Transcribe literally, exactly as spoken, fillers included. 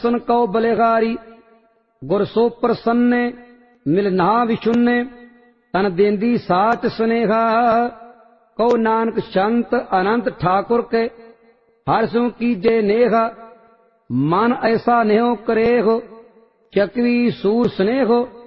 सन कौ बलिहारी गुर सो प्रसन्ने मिल ना विशुन्ने तन देंदी साच स्नेहा कौ नानक संत अनंत ठाकुर के हर सु कीजे नेहा मन ऐसा नेहो करे हो चकवी सूर स्नेहो